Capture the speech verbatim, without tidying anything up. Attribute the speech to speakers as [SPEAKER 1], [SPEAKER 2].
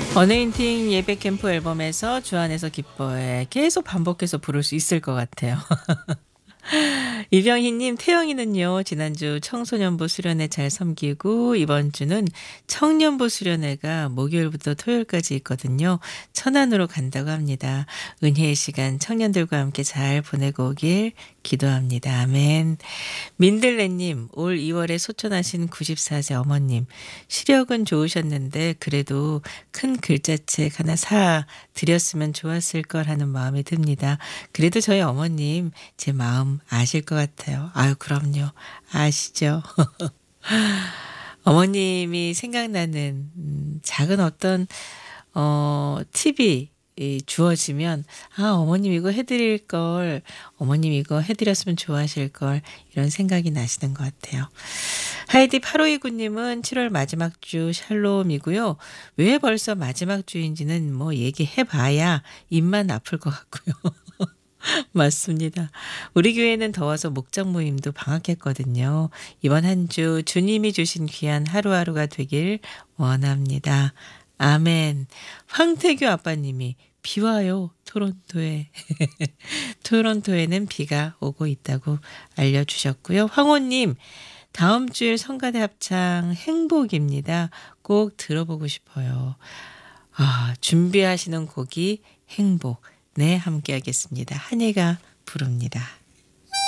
[SPEAKER 1] 어네인팅 예배 캠프 앨범에서 주 안에서 기뻐해 계속 반복해서 부를 수 있을 것 같아요. 이병희님, 태영이는요, 지난주 청소년부 수련회 잘 섬기고, 이번 주는 청년부 수련회가 목요일부터 토요일까지 있거든요. 천안으로 간다고 합니다. 은혜의 시간 청년들과 함께 잘 보내고 오길 기도합니다. 아멘. 민들레님, 올 이월에 소천하신 구십사 세 어머님, 시력은 좋으셨는데, 그래도 큰 글자책 하나 사 드렸으면 좋았을 걸 하는 마음이 듭니다. 그래도 저희 어머님, 제 마음 아실 것 같아요. 아유, 그럼요. 아시죠? 어머님이 생각나는 음, 작은 어떤 어 팁이 이 주어지면 '아 어머님 이거 해 드릴 걸. 어머님 이거 해 드렸으면 좋아하실 걸.' 이런 생각이 나시는 것 같아요. 하이디 팔오이구 님은 칠월 마지막 주 샬롬이고요. 왜 벌써 마지막 주인지는 뭐 얘기해 봐야 입만 아플 것 같고요. 맞습니다. 우리 교회는 더워서 목장 모임도 방학했거든요. 이번 한 주 주님이 주신 귀한 하루하루가 되길 원합니다. 아멘. 황태규 아빠님이 비 와요. 토론토에. 토론토에는 비가 오고 있다고 알려주셨고요. 황호님, 다음 주일 성가대 합창 행복입니다. 꼭 들어보고 싶어요. 아, 준비하시는 곡이 행복. 네, 함께 하겠습니다. 한예가 부릅니다.